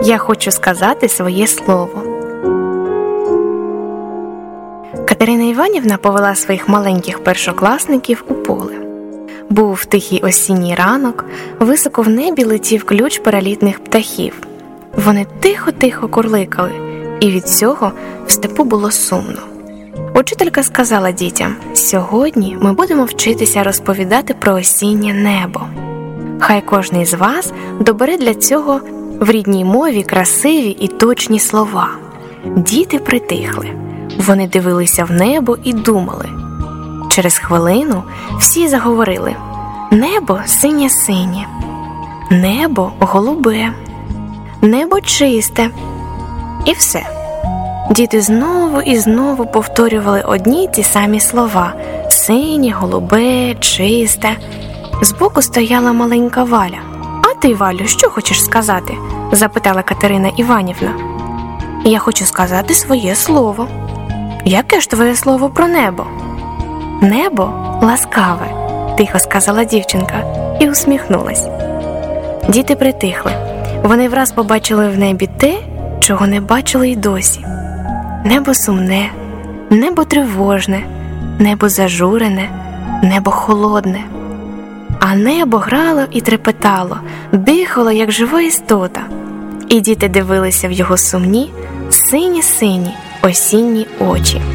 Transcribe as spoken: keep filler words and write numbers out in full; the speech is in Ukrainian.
Я хочу сказати своє слово. Катерина Іванівна повела своїх маленьких першокласників у поле. Був тихий осінній ранок, високо в небі летів ключ перелітних птахів. Вони тихо-тихо курликали, і від цього в степу було сумно. Учителька сказала дітям: «Сьогодні ми будемо вчитися розповідати про осіннє небо. Хай кожний з вас добере для цього в рідній мові красиві і точні слова». Діти притихли. Вони дивилися в небо і думали. Через хвилину всі заговорили: «Небо синє-синє, небо голубе, небо чисте». І все. Діти знову і знову повторювали одні й ті самі слова: синє, голубе, чисте. Збоку стояла маленька Валя. «А ти, Валю, що хочеш сказати?» – запитала Катерина Іванівна. «Я хочу сказати своє слово». «Яке ж твоє слово про небо?» «Небо ласкаве», – тихо сказала дівчинка і усміхнулась. Діти притихли. Вони враз побачили в небі те, чого не бачили й досі. Небо сумне, небо тривожне, небо зажурене, небо холодне. А небо грало і трепетало, дихало, як жива істота. І діти дивилися в його сумні, сині-сині осінні очі.